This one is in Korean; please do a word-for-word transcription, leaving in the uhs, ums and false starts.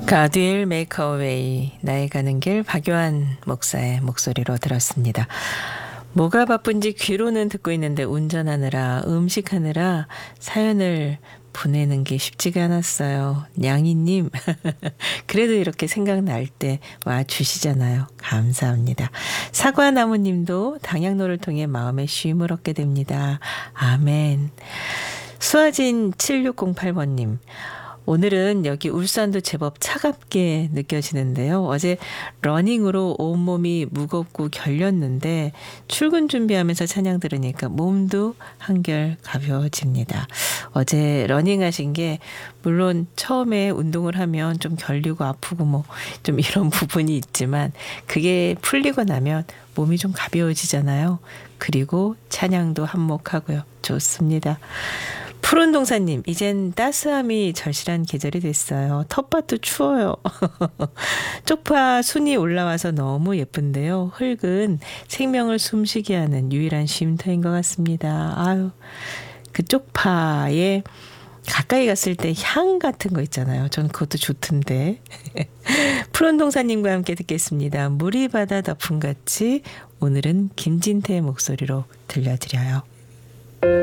God will make a way. 나의 가는 길 박요한 목사의 목소리로 들었습니다. 뭐가 바쁜지 귀로는 듣고 있는데 운전하느라 음식하느라 사연을 보내는 게 쉽지가 않았어요. 냥이님 그래도 이렇게 생각날 때 와주시잖아요. 감사합니다. 사과나무님도 당양로를 통해 마음의 쉼을 얻게 됩니다. 아멘. 수아진 칠육공팔 번님 오늘은 여기 울산도 제법 차갑게 느껴지는데요. 어제 러닝으로 온몸이 무겁고 결렸는데 출근 준비하면서 찬양 들으니까 몸도 한결 가벼워집니다. 어제 러닝하신 게 물론 처음에 운동을 하면 좀 결리고 아프고 뭐 좀 이런 부분이 있지만 그게 풀리고 나면 몸이 좀 가벼워지잖아요. 그리고 찬양도 한몫하고요. 좋습니다. 푸른 동사님, 이젠 따스함이 절실한 계절이 됐어요. 텃밭도 추워요. 쪽파 순이 올라와서 너무 예쁜데요. 흙은 생명을 숨쉬게 하는 유일한 쉼터인 것 같습니다. 아유, 그 쪽파에 가까이 갔을 때 향 같은 거 있잖아요. 전 그것도 좋던데. 푸른 동사님과 함께 듣겠습니다. 물이 바다 덮음같이 오늘은 김진태의 목소리로 들려드려요.